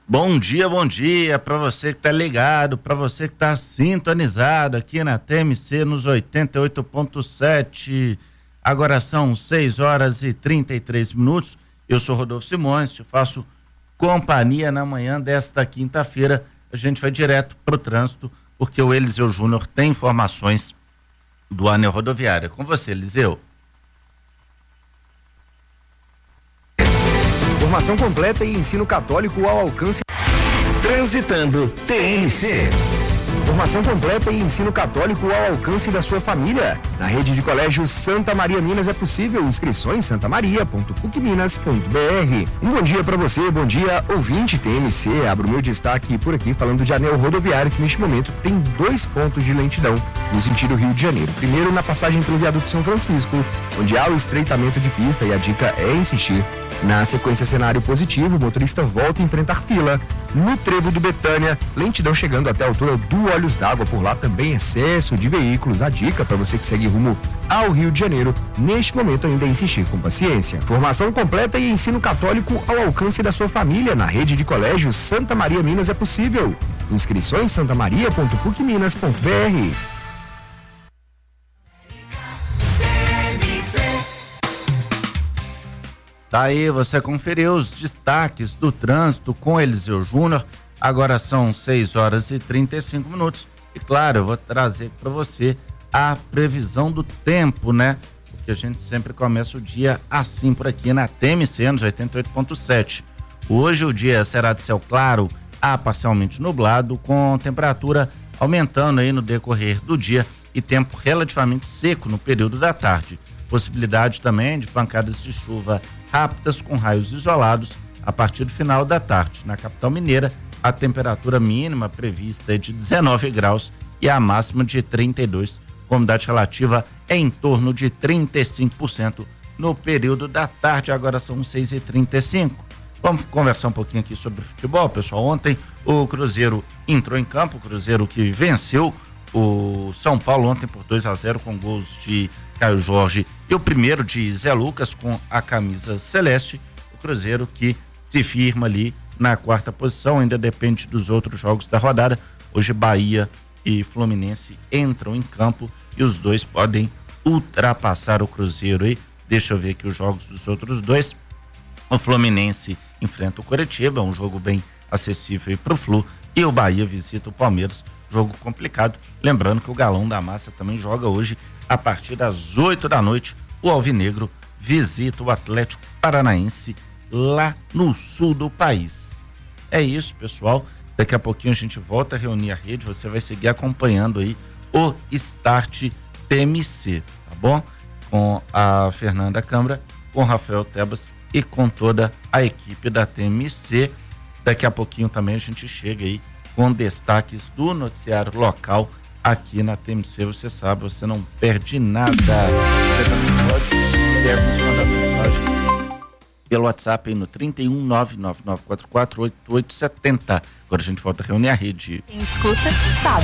Bom dia para você que tá ligado, para você que tá sintonizado aqui na TMC nos 88.7. Agora são 6h33. Eu sou Rodolfo Simões, te faço companhia na manhã desta quinta-feira. A gente vai direto pro trânsito, porque o Eliseu Júnior tem informações do Anel Rodoviária. Com você, Eliseu. Formação completa e ensino católico ao alcance. Transitando TMC. Formação completa e ensino católico ao alcance da sua família. Na rede de colégios Santa Maria Minas é possível. Inscrições santamaria.pucminas.br. Um bom dia para você, bom dia ouvinte TMC. Abro meu destaque por aqui falando de Anel Rodoviário, que neste momento tem 2 pontos de lentidão no sentido Rio de Janeiro. Primeiro na passagem pelo viaduto São Francisco, onde há o estreitamento de pista e a dica é insistir. Na sequência, cenário positivo, o motorista volta a enfrentar fila. No trevo do Betânia, lentidão chegando até a altura do Olhos d'Água, por lá também excesso de veículos. A dica para você que segue rumo ao Rio de Janeiro, neste momento ainda é insistir com paciência. Formação completa e ensino católico ao alcance da sua família. Na rede de colégios Santa Maria Minas é possível. Inscrições santamaria.pucminas.br. Tá aí, você conferiu os destaques do trânsito com Eliseu Júnior. Agora são 6h35. E claro, eu vou trazer para você a previsão do tempo, né? Porque a gente sempre começa o dia assim por aqui na TMC, nos 88.7. Hoje o dia será de céu claro a parcialmente nublado, com temperatura aumentando aí no decorrer do dia e tempo relativamente seco no período da tarde. Possibilidade também de pancadas de chuva rápidas com raios isolados a partir do final da tarde. Na capital mineira, a temperatura mínima prevista é de 19 graus e a máxima de 32, com umidade relativa em torno de 35% no período da tarde. Agora são 6h35. Vamos conversar um pouquinho aqui sobre futebol, pessoal. Ontem o Cruzeiro entrou em campo, o Cruzeiro que venceu o São Paulo ontem por 2-0 com gols de Caio Jorge e o primeiro de Zé Lucas com a camisa celeste. O Cruzeiro que se firma ali na 4ª posição, ainda depende dos outros jogos da rodada. Hoje Bahia e Fluminense entram em campo e os dois podem ultrapassar o Cruzeiro aí. Deixa eu ver aqui os jogos dos outros dois. O Fluminense enfrenta o Coritiba, um jogo bem acessível para o Flu, e o Bahia visita o Palmeiras, jogo complicado. Lembrando que o Galão da Massa também joga hoje a partir das 8 da noite. O Alvinegro visita o Atlético Paranaense lá no sul do país. É isso, pessoal. Daqui a pouquinho a gente volta a reunir a rede. Você vai seguir acompanhando aí o Start TMC, tá bom? Com a Fernanda Câmara, com o Rafael Tebas e com toda a equipe da TMC. Daqui a pouquinho também a gente chega aí com destaques do noticiário local aqui na TMC. Você sabe, você não perde nada. Você também pode mandar mensagem pelo WhatsApp aí no 31999448870. Agora a gente volta a reunir a rede. Quem escuta, sabe.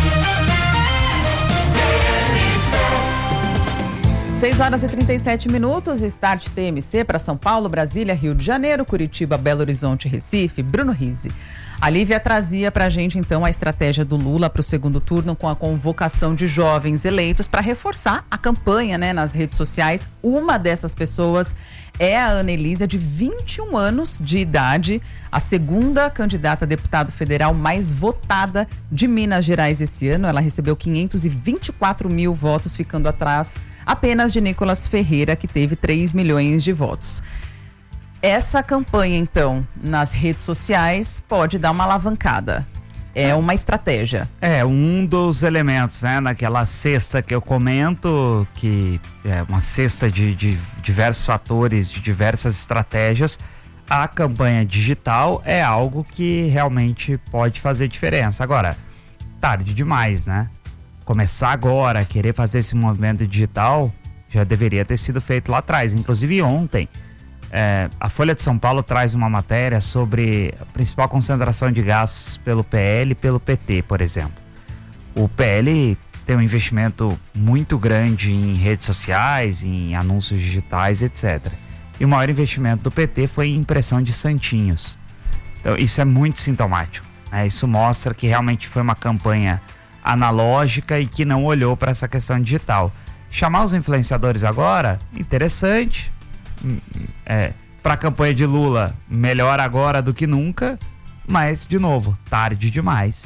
6h37, Start TMC para São Paulo, Brasília, Rio de Janeiro, Curitiba, Belo Horizonte, Recife, Bruno Rizzi. A Lívia trazia pra gente então a estratégia do Lula para o segundo turno com a convocação de jovens eleitos para reforçar a campanha, né, nas redes sociais. Uma dessas pessoas é a Ana Elísia, de 21 anos de idade, a segunda candidata a deputado federal mais votada de Minas Gerais esse ano. Ela recebeu 524 mil votos, ficando atrás apenas de Nicolas Ferreira, que teve 3 milhões de votos. Essa campanha, então, nas redes sociais pode dar uma alavancada. É uma estratégia. É um dos elementos, né? Naquela cesta que eu comento, que é uma cesta de diversos fatores, de diversas estratégias. A campanha digital é algo que realmente pode fazer diferença. Agora, tarde demais, né? Começar agora, querer fazer esse movimento digital, já deveria ter sido feito lá atrás. Inclusive ontem, a Folha de São Paulo traz uma matéria sobre a principal concentração de gastos pelo PL e pelo PT, por exemplo. O PL tem um investimento muito grande em redes sociais, em anúncios digitais, etc. E o maior investimento do PT foi em impressão de santinhos. Então isso é muito sintomático, né? Isso mostra que realmente foi uma campanha analógica e que não olhou para essa questão digital. Chamar os influenciadores agora, interessante. Para a campanha de Lula, melhor agora do que nunca, mas, de novo, tarde demais.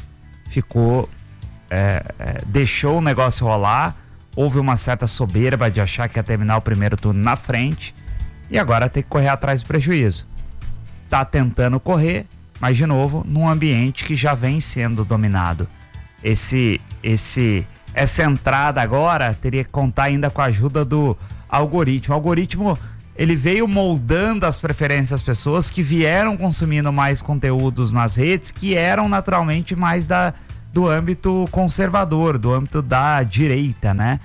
Deixou o negócio rolar, houve uma certa soberba de achar que ia terminar o primeiro turno na frente e agora tem que correr atrás do prejuízo. Tá tentando correr, mas, de novo, num ambiente que já vem sendo dominado. Essa entrada agora teria que contar ainda com a ajuda do algoritmo. O algoritmo, ele veio moldando as preferências das pessoas que vieram consumindo mais conteúdos nas redes, que eram naturalmente mais do âmbito conservador, do âmbito da direita, né?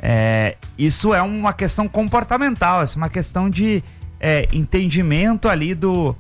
Isso é uma questão comportamental, isso é uma questão de entendimento ali do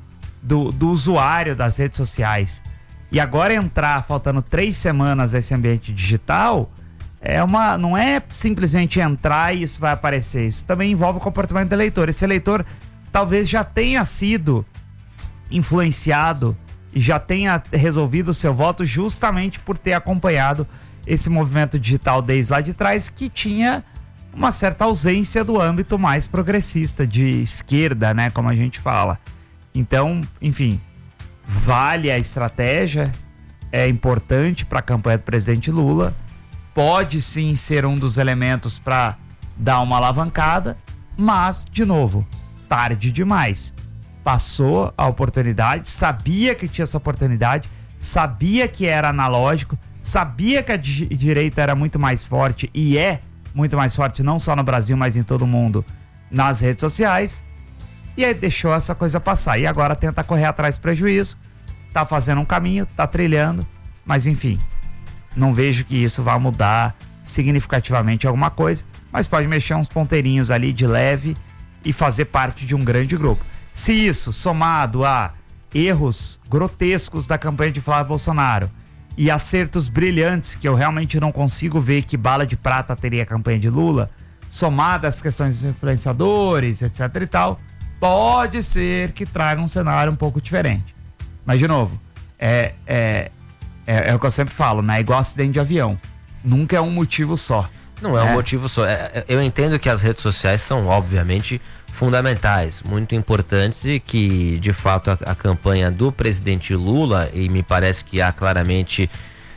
usuário das redes sociais. E agora entrar, faltando 3 semanas nesse ambiente digital, não é simplesmente entrar e isso vai aparecer. Isso também envolve o comportamento do eleitor. Esse eleitor talvez já tenha sido influenciado e já tenha resolvido o seu voto justamente por ter acompanhado esse movimento digital desde lá de trás, que tinha uma certa ausência do âmbito mais progressista, de esquerda, né, como a gente fala. Então, enfim, vale a estratégia, é importante para a campanha do presidente Lula, pode sim ser um dos elementos para dar uma alavancada, mas, de novo, tarde demais. Passou a oportunidade, sabia que tinha essa oportunidade, sabia que era analógico, sabia que a direita era muito mais forte e é muito mais forte não só no Brasil, mas em todo o mundo, nas redes sociais, e aí deixou essa coisa passar. E agora tenta correr atrás do prejuízo, tá fazendo um caminho, tá trilhando, mas enfim, não vejo que isso vá mudar significativamente alguma coisa, mas pode mexer uns ponteirinhos ali de leve e fazer parte de um grande grupo. Se isso, somado a erros grotescos da campanha de Flávio Bolsonaro e acertos brilhantes, que eu realmente não consigo ver que bala de prata teria a campanha de Lula, somado às questões dos influenciadores, etc e tal, pode ser que traga um cenário um pouco diferente. Mas, de novo, é o que eu sempre falo, né? É igual acidente de avião. Nunca é um motivo só. Não é um motivo só. Eu entendo que as redes sociais são, obviamente, fundamentais, muito importantes, e que, de fato, a campanha do presidente Lula, e me parece que há claramente,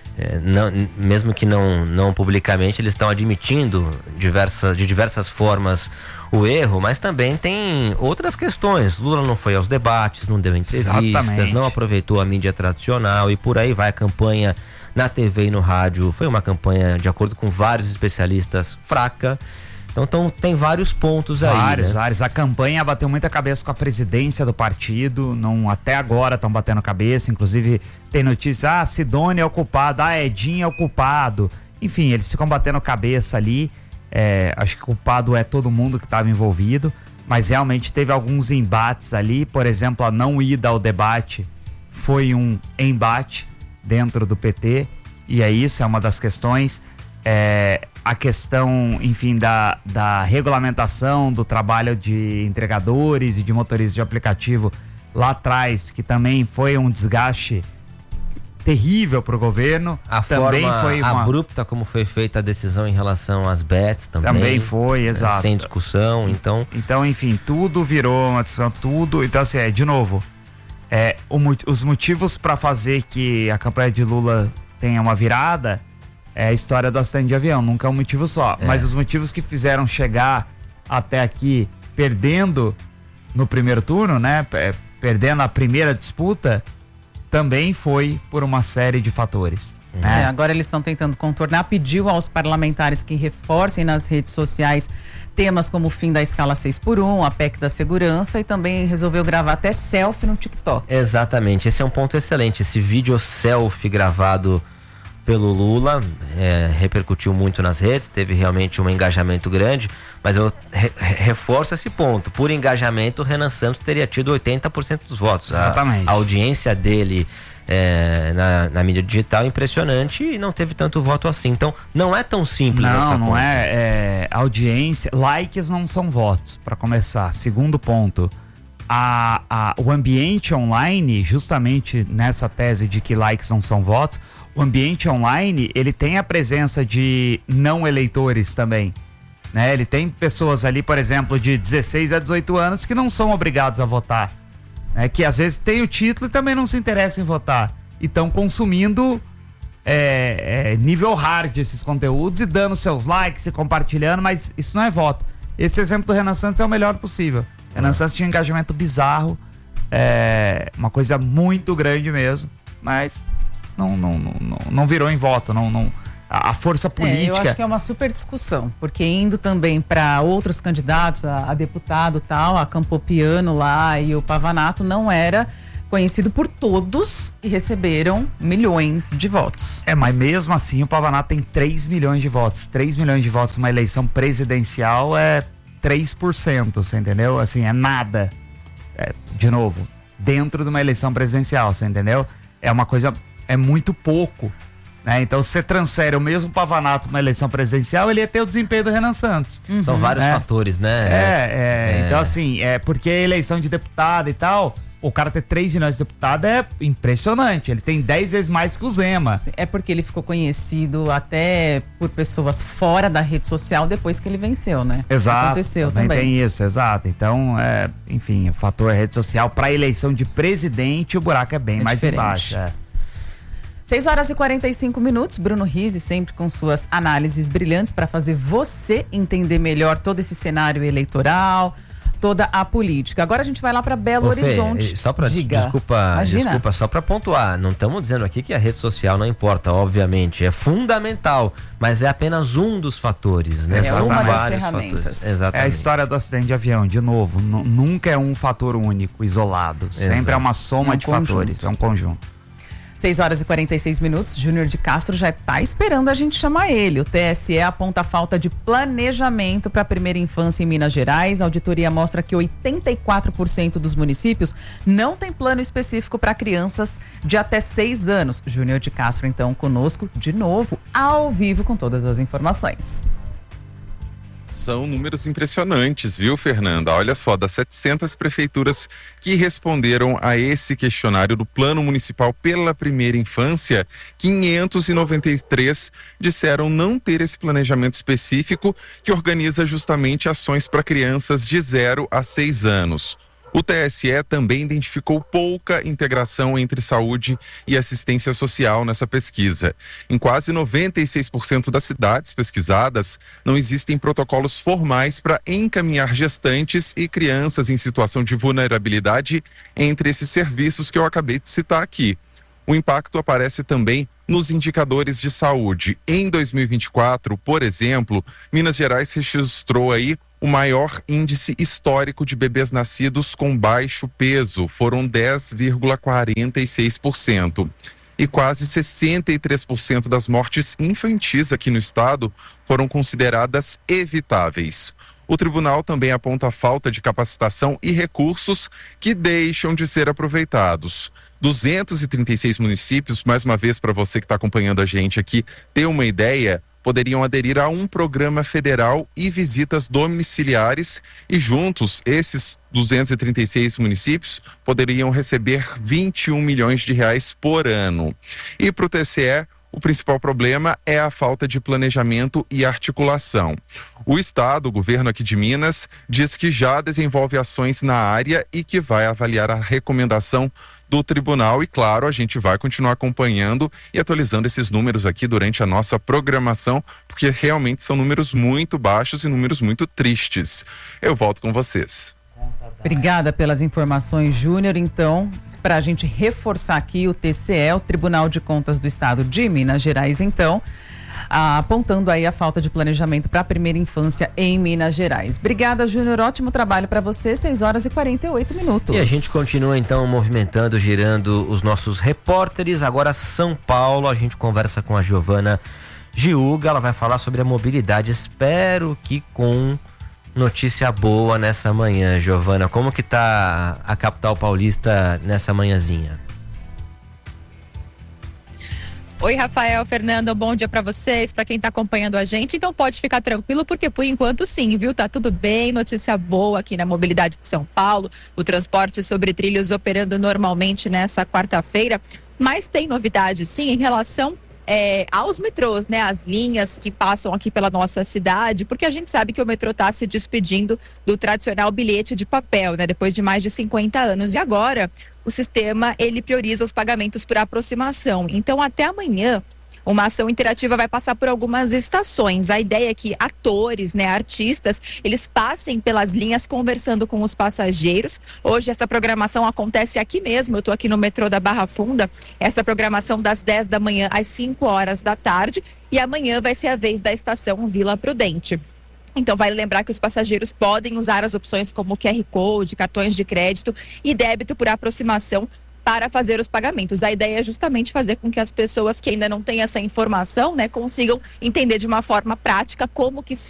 mesmo que não publicamente, eles estão admitindo de diversas formas o erro, mas também tem outras questões. Lula não foi aos debates, não deu entrevistas, exatamente, não aproveitou a mídia tradicional e por aí vai. A campanha na TV e no rádio foi uma campanha, de acordo com vários especialistas, fraca. Então tem vários pontos aí. Vários. A campanha bateu muita cabeça com a presidência do partido, até agora estão batendo cabeça. Inclusive tem notícia, Sidônia é o culpado, Edinho é o culpado. Enfim, eles ficam batendo cabeça ali. Acho que culpado é todo mundo que estava envolvido, mas realmente teve alguns embates ali. Por exemplo, a não ida ao debate foi um embate dentro do PT, e isso é uma das questões. A questão, enfim, da regulamentação do trabalho de entregadores e de motoristas de aplicativo lá atrás, que também foi um desgaste terrível para o governo. A também forma foi abrupta como foi feita a decisão em relação às bets também foi, exato. Sem discussão, então, enfim, tudo virou uma discussão, tudo. Então, assim, de novo, os motivos para fazer que a campanha de Lula tenha uma virada é a história do acidente de avião, nunca é um motivo só. Mas os motivos que fizeram chegar até aqui perdendo no primeiro turno, né? Perdendo a primeira disputa, também foi por uma série de fatores. Né? Agora eles estão tentando contornar. Pediu aos parlamentares que reforcem nas redes sociais temas como o fim da escala 6x1, a PEC da segurança, e também resolveu gravar até selfie no TikTok. Exatamente, esse é um ponto excelente. Esse vídeo selfie gravado pelo Lula repercutiu muito nas redes, teve realmente um engajamento grande, mas eu reforço esse ponto. Por engajamento, o Renan Santos teria tido 80% dos votos. Exatamente. A audiência dele na mídia digital é impressionante e não teve tanto voto assim. Então, não é tão simples essa conta. Não é audiência. Likes não são votos, para começar. Segundo ponto, o ambiente online, justamente nessa tese de que likes não são votos, o ambiente online, ele tem a presença de não eleitores também, né? Ele tem pessoas ali, por exemplo, de 16 a 18 anos que não são obrigados a votar, né? Que às vezes tem o título e também não se interessam em votar e estão consumindo nível hard esses conteúdos e dando seus likes e compartilhando, mas isso não é voto. Esse exemplo do Renan Santos é o melhor possível. Renan Santos tinha um engajamento bizarro, uma coisa muito grande mesmo, mas não virou em voto, a força política... eu acho que é uma super discussão, porque indo também para outros candidatos, a deputado tal, a Campopiano lá e o Pavanato, não era conhecido por todos e receberam milhões de votos. Mas mesmo assim o Pavanato tem 3 milhões de votos. 3 milhões de votos numa eleição presidencial é 3%, você entendeu? Assim, é nada. De novo, dentro de uma eleição presidencial, você entendeu? É uma coisa, é muito pouco, né? Então, se você transfere o mesmo Pavanato numa eleição presidencial, ele ia ter o desempenho do Renan Santos. São vários fatores, né? Então, assim, porque a eleição de deputado e tal, o cara ter 3 milhões de deputado é impressionante. Ele tem 10 vezes mais que o Zema. É porque ele ficou conhecido até por pessoas fora da rede social depois que ele venceu, né? Exato. Aconteceu também. Tem isso, exato. Então, enfim, o fator rede social para a eleição de presidente, o buraco é bem mais embaixo. 6 horas e 45 minutos. Bruno Rizzi sempre com suas análises brilhantes para fazer você entender melhor todo esse cenário eleitoral, toda a política. Agora a gente vai lá para Belo Horizonte. Só para desculpa, só para pontuar, não estamos dizendo aqui que a rede social não importa, obviamente, é fundamental, mas é apenas um dos fatores, né? São uma das ferramentas. É a história do acidente de avião, de novo, nunca é um fator único, isolado, sempre é uma soma de fatores, é um conjunto. 6 horas e 46 minutos, Júnior de Castro já está esperando a gente chamar ele. O TSE aponta a falta de planejamento para a primeira infância em Minas Gerais. A auditoria mostra que 84% dos municípios não tem plano específico para crianças de até 6 anos. Júnior de Castro, então, conosco de novo, ao vivo, com todas as informações. São números impressionantes, viu, Fernanda? Olha só, das 700 prefeituras que responderam a esse questionário do Plano Municipal pela Primeira Infância, 593 disseram não ter esse planejamento específico que organiza justamente ações para crianças de 0 a 6 anos. O TSE também identificou pouca integração entre saúde e assistência social nessa pesquisa. Em quase 96% das cidades pesquisadas, não existem protocolos formais para encaminhar gestantes e crianças em situação de vulnerabilidade entre esses serviços que eu acabei de citar aqui. O impacto aparece também nos indicadores de saúde. Em 2024, por exemplo, Minas Gerais registrou aí o maior índice histórico de bebês nascidos com baixo peso, foram 10,46%. E quase 63% das mortes infantis aqui no estado foram consideradas evitáveis. O tribunal também aponta a falta de capacitação e recursos que deixam de ser aproveitados. 236 municípios, mais uma vez para você que está acompanhando a gente aqui ter uma ideia, poderiam aderir a um programa federal e visitas domiciliares e juntos esses 236 municípios poderiam receber 21 milhões de reais por ano. E para o TSE, o principal problema é a falta de planejamento e articulação. O Estado, o governo aqui de Minas, diz que já desenvolve ações na área e que vai avaliar a recomendação do tribunal e, claro, a gente vai continuar acompanhando e atualizando esses números aqui durante a nossa programação, porque realmente são números muito baixos e números muito tristes. Eu volto com vocês. Obrigada pelas informações, Júnior. Então, para a gente reforçar aqui, o TCE, o Tribunal de Contas do Estado de Minas Gerais, então, apontando aí a falta de planejamento para a primeira infância em Minas Gerais. Obrigada, Júnior. Ótimo trabalho para você. 6 horas e 48 minutos. E a gente continua, então, movimentando, girando os nossos repórteres. Agora, São Paulo, a gente conversa com a Giovana Giuga. Ela vai falar sobre a mobilidade. Espero que com notícia boa nessa manhã, Giovana. Como que tá a capital paulista nessa manhãzinha? Oi, Rafael, Fernando, bom dia para vocês, para quem está acompanhando a gente. Então pode ficar tranquilo, porque por enquanto sim, viu? Tá tudo bem, notícia boa aqui na mobilidade de São Paulo, o transporte sobre trilhos operando normalmente nessa quarta-feira, mas tem novidade sim em relação aos metrôs, né? As linhas que passam aqui pela nossa cidade, porque a gente sabe que o metrô está se despedindo do tradicional bilhete de papel, né? Depois de mais de 50 anos. E agora o sistema, ele prioriza os pagamentos por aproximação. Então, até amanhã, uma ação interativa vai passar por algumas estações. A ideia é que atores, né, artistas, eles passem pelas linhas conversando com os passageiros. Hoje essa programação acontece aqui mesmo, eu estou aqui no metrô da Barra Funda, essa programação das 10 da manhã às 5 horas da tarde, e amanhã vai ser a vez da estação Vila Prudente. Então, vale lembrar que os passageiros podem usar as opções como QR Code, cartões de crédito e débito por aproximação para fazer os pagamentos. A ideia é justamente fazer com que as pessoas que ainda não têm essa informação, né, consigam entender de uma forma prática como que se